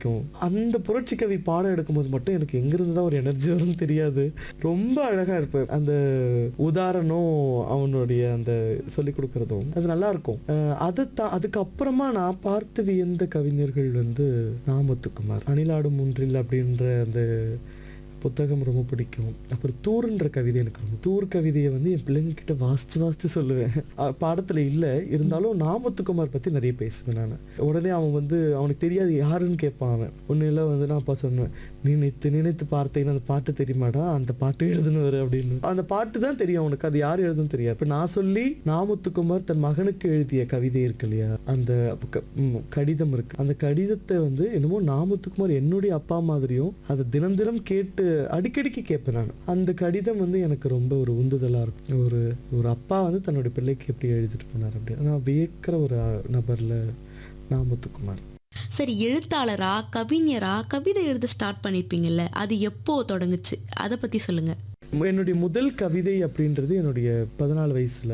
பிடிக்கும். அந்த புரட்சி கவி பாடம் எடுக்கும்போது மட்டும் எனக்கு எங்கிருந்து தான் ஒரு எனர்ஜி வரும்னு தெரியாது. ரொம்ப அழகா இருப்பார். அந்த உதாரணம் அவனுடைய அந்த சொல்லிக் கொடுக்கறதும் அது நல்லா இருக்கும். அதுக்கப்புறமா நான் பார்த்து வியந்த கவிஞர்கள் வந்து நாமத்துக்குமார். அணிலாடும் ஒன்றில் அப்படின்ற அந்த புத்தகம் ரொம்ப பிடிக்கும். அப்புறம் தூர்ன்ற கவிதை எனக்கு ரொம்ப தூர் கவிதையை வந்து என் பிள்ளைங்க கிட்ட வாசிச்சு சொல்லுவேன். பாடத்துல இல்லை இருந்தாலும் நாமத்துக்குமார் பத்தி நிறைய பேசுவேன் நான். உடனே அவன் வந்து அவனுக்கு தெரியாது யாருன்னு கேட்பான். அவன் ஒன்னும் இல்லை வந்து நான் அப்பா சொன்னேன், நினைத்து நினைத்து பார்த்தீங்கன்னா அந்த பாட்டு தெரியுமாடா, அந்த பாட்டு எழுதுனவர் அப்படின்னு. அந்த பாட்டு தான் தெரியும் அவனுக்கு, அது யார் எழுதுன்னு தெரியாது. இப்போ நான் சொல்லி நாமத்துக்குமார் தன் மகனுக்கு எழுதிய கவிதை இருக்கு இல்லையா, அந்த கடிதம் இருக்கு. அந்த கடிதத்தை வந்து என்னமோ நாமத்துக்குமார் என்னுடைய அப்பா மாதிரியும் அதை தினம் தினம் கேட்டு அடிக்கடிக்கு கேட்பேன் நான். அந்த கடிதம் வந்து எனக்கு ரொம்ப ஒரு உந்துதலா இருக்கும். ஒரு அப்பா வந்து தன்னுடைய பிள்ளைக்கு எப்படி எழுதிட்டு போனார் அப்படின்னு நான் வியக்கிற ஒரு நபர்ல நாமத்துக்குமார். சரி, எழுத்தாளரா கவிஞரா கவிதை எழுத ஸ்டார்ட் பண்ணிருப்பீங்கல்ல, அது எப்போ தொடங்குச்சு, அதை பத்தி சொல்லுங்க. என்னுடைய முதல் கவிதை அப்படின்றது என்னுடைய 14 வயசுல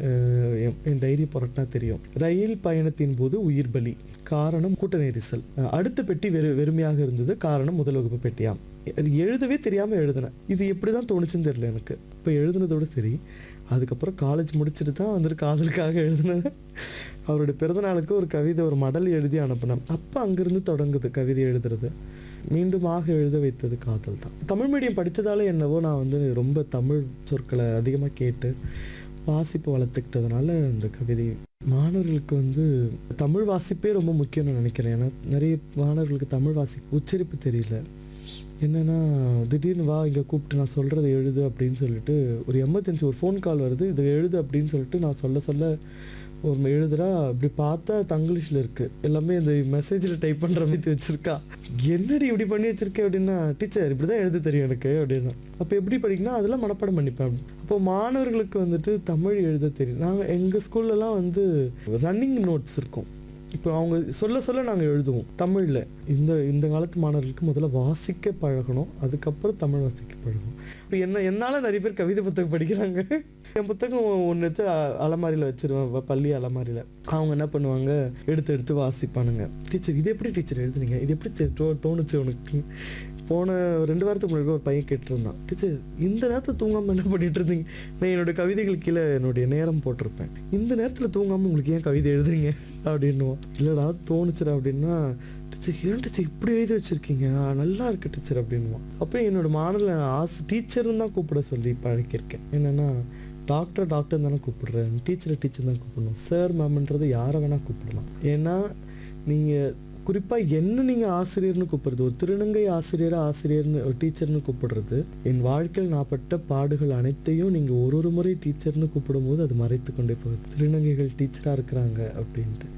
என் டைரி புரட்டினா தெரியும். ரயில் பயணத்தின் போது உயிர் பலி, காரணம் கூட்ட நெரிசல். அடுத்த பெட்டி வெறுமையாக இருந்தது, காரணம் முதல் வகுப்பு பெட்டியாம். அது எழுதவே தெரியாம எழுதினேன். இது எப்படிதான் தோணுச்சுன்னு தெரியல எனக்கு. இப்போ எழுதுனதோட சரி, அதுக்கப்புறம் காலேஜ் முடிச்சுட்டு தான் வந்துட்டு காதலுக்காக எழுதினேன். அவருடைய பிறந்தநாளுக்கு ஒரு கவிதை, ஒரு மடல் எழுதி அனுப்பினேன். அப்போ அங்கிருந்து தொடங்குது கவிதை எழுதுறது. மீண்டுமாக எழுத வைத்தது காதல் தான். தமிழ் மீடியம் படித்ததால என்னவோ நான் வந்து ரொம்ப தமிழ் சொற்களை அதிகமாக கேட்டு வாசிப்பு வளர்த்துக்கிட்டதுனால இந்த கவிதை. மாணவர்களுக்கு வந்து தமிழ் வாசிப்பே ரொம்ப முக்கியம்னு நினைக்கிறேன். ஏன்னா நிறைய மாணவர்களுக்கு தமிழ் உச்சரிப்பு தெரியல. என்னென்னா திடீர்னு வா இங்கே கூப்பிட்டு நான் சொல்கிறத எழுது அப்படின்னு சொல்லிட்டு ஒரு எமர்ஜென்சி ஒரு ஃபோன் கால் வருது, இதை எழுது அப்படின்னு சொல்லிட்டு நான் சொல்ல ஒரு எழுதுறா. அப்படி பார்த்தா தங்கிலீஷில் இருக்குது, எல்லாமே இந்த மெசேஜில் டைப் பண்ணுற மாதிரி வச்சுருக்கா. என்னடி இப்படி பண்ணி வச்சுருக்கேன் அப்படின்னா, டீச்சர் இப்படி தான் எழுத தெரியும் எனக்கு அப்படின்னா. அப்போ எப்படி படிக்கணும், அதெல்லாம் மனப்பாடம் பண்ணிப்பேன். அப்போ மாணவர்களுக்கு வந்துட்டு தமிழ் எழுத தெரியும். நாங்கள் எங்கள் ஸ்கூல்லலாம் வந்து ரன்னிங் நோட்ஸ் இருக்கும். இப்போ அவங்க சொல்ல நாங்கள் எழுதுவோம் தமிழில். இந்த காலத்து மாணவர்களுக்கு முதல்ல வாசிக்க பழகணும், அதுக்கப்புறம் தமிழ் வாசிக்க பழகணும். இப்போ என்னால் நிறைய பேர் கவிதை புத்தகம் படிக்கிறாங்க. என் புத்தகம் ஒன்று வச்சு அலமாரியில் வச்சிருவேன், பள்ளி அலமாரியில். அவங்க என்ன பண்ணுவாங்க, எடுத்து வாசிப்பானுங்க. டீச்சர் இது எப்படி டீச்சர் எழுதுனீங்க, இது எப்படி தோணுச்சு உனக்கு? போன 2 வாரத்துக்கு முன்னாடி ஒரு பையன் கேட்டிருந்தான், டீச்சர் இந்த நேரத்தில் தூங்காமல் என்ன பண்ணிட்டு இருந்தீங்க? நான் என்னோட கவிதைகள் கீழே என்னுடைய நேரம் போட்டிருப்பேன், இந்த நேரத்தில் தூங்காமல் உங்களுக்கு ஏன் கவிதை எழுதுறீங்க அப்படின்னுவோம். இல்லைடா தோணுச்சுடா அப்படின்னா, டீச்சர் ஏன் டீச்சர் இப்படி எழுதி வச்சுருக்கீங்க, நல்லா இருக்கு டீச்சர் அப்படின்னுவான். அப்போ என்னோட மாணவர்கள் டீச்சர்னு தான் கூப்பிட சொல்லி பழக்கியிருக்கேன். என்னென்னா டாக்டர் தானே கூப்பிடுறேன், டீச்சர் தான் கூப்பிடணும். சார் மேம்ன்றது யாரை வேணால் கூப்பிடலாம். ஏன்னா நீங்கள் குறிப்பாக என்ன நீங்கள் ஆசிரியர்னு கூப்பிடுறது, ஒரு திருநங்கை ஆசிரியர்னு ஒரு டீச்சர்னு கூப்பிடுறது, என் வாழ்க்கையில் நான் பட்ட பாடுகள் அனைத்தையும் நீங்கள் ஒரு முறை டீச்சர்னு கூப்பிடும்போது அது மறைத்து கொண்டே போகுது. திருநங்கைகள் டீச்சராக இருக்கிறாங்க அப்படின்ட்டு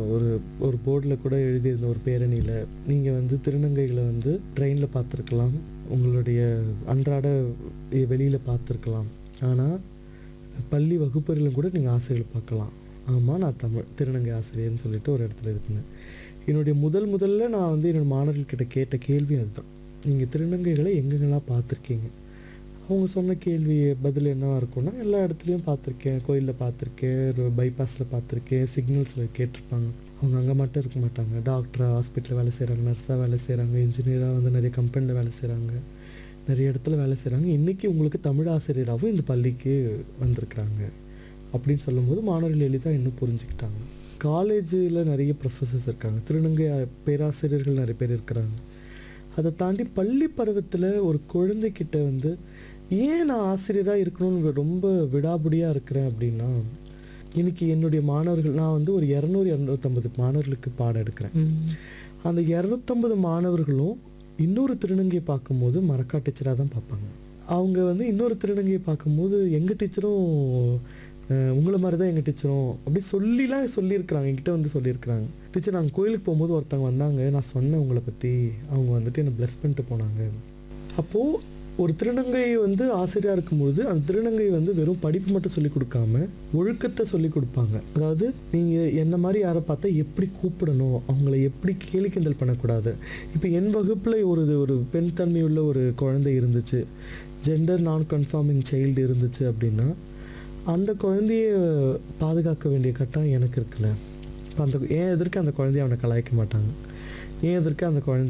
ஒரு போர்டில் கூட எழுதியிருந்த ஒரு பேரணியில், நீங்கள் வந்து திருநங்கைகளை வந்து ட்ரெயினில் பார்த்துருக்கலாம், உங்களுடைய அன்றாட வெளியில் பார்த்துருக்கலாம், ஆனால் பள்ளி வகுப்பறையிலும் கூட நீங்கள் ஆசிரியர்கள் பார்க்கலாம். ஆமாம், நான் திருநங்கை ஆசிரியர்னு சொல்லிட்டு ஒரு இடத்துல இருந்தேன். என்னுடைய முதல்ல நான் வந்து என்னோடய மாணவர்கள்கிட்ட கேட்ட கேள்வி அதுதான், நீங்கள் திருநங்கைகளை எங்கெங்கெல்லாம் பார்த்துருக்கீங்க? அவங்க சொன்ன கேள்வி பதில் என்னவாக இருக்கும்னா, எல்லா இடத்துலையும் பார்த்துருக்கேன், கோயிலில் பார்த்துருக்கேன், பைபாஸில் பார்த்துருக்கேன், சிக்னல்ஸில் கேட்டிருப்பாங்க. அவங்க அங்கே மட்டும் இருக்க மாட்டாங்க, டாக்டராக ஹாஸ்பிட்டலில் வேலை செய்கிறாங்க, நர்ஸாக வேலை செய்கிறாங்க, இன்ஜினியராக வந்து நிறைய கம்பெனியில் வேலை செய்கிறாங்க, நிறைய இடத்துல வேலை செய்கிறாங்க. இன்றைக்கி உங்களுக்கு தமிழ் ஆசிரியராகவும் இந்த பள்ளிக்கு வந்திருக்கிறாங்க அப்படின்னு சொல்லும்போது மாணவர்கள் எளிதாக இன்னும் புரிஞ்சுக்கிட்டாங்க. காலேஜில் நிறைய ப்ரொஃபஸர்ஸ் இருக்காங்க, திருநங்கை பேராசிரியர்கள் நிறைய பேர் இருக்கிறாங்க. அதை தாண்டி பள்ளி பருவத்தில் ஒரு குழந்தைக்கிட்ட வந்து ஏன் நான் ஆசிரியராக இருக்கணும்னு ரொம்ப விடாபுடியாக இருக்கிறேன் அப்படின்னா, இன்றைக்கி என்னுடைய மாணவர்கள், நான் வந்து ஒரு 200-250 மாணவர்களுக்கு பாடம் எடுக்கிறேன். அந்த 250 மாணவர்களும் இன்னொரு திருநங்கையை பார்க்கும்போது மரக்கா டீச்சராக தான் பார்ப்பாங்க. அவங்க வந்து இன்னொரு திருநங்கையை பார்க்கும்போது எங்கள் டீச்சரும் உங்களை மாதிரி தான் எங்கள் டீச்சரும் அப்படி சொல்லியிருக்கிறாங்க, என்கிட்ட வந்து சொல்லியிருக்கிறாங்க. டீச்சர் நாங்கள் கோயிலுக்கு போகும்போது ஒருத்தவங்க வந்தாங்க, நான் சொன்னேன் உங்களை பற்றி, அவங்க வந்துட்டு என்னை ப்ளஸ் பண்ணிட்டு போனாங்க. அப்போது ஒரு திருநங்கை வந்து ஆசிரியராக இருக்கும்போது அந்த திருநங்கை வந்து வெறும் படிப்பு மட்டும் சொல்லிக் கொடுக்காம ஒழுக்கத்தை சொல்லிக் கொடுப்பாங்க. அதாவது நீங்கள் என்ன மாதிரி யாரை பார்த்தா எப்படி கூப்பிடணும், அவங்கள எப்படி கேலி கிண்டல் பண்ணக்கூடாது. இப்போ என் வகுப்பில் ஒரு பெண் தன்மையுள்ள ஒரு குழந்தை இருந்துச்சு, ஜெண்டர் நான் கன்ஃபார்மிங் சைல்டு இருந்துச்சு அப்படின்னா, அந்த குழந்தைய பாதுகாக்க வேண்டிய கட்டாயம் எனக்கு இருக்குல்ல. ஏன் எதற்கு அந்த குழந்தைய அவனை கலாய்க்க மாட்டாங்க, ஏன் எதற்கு அந்த குழந்தை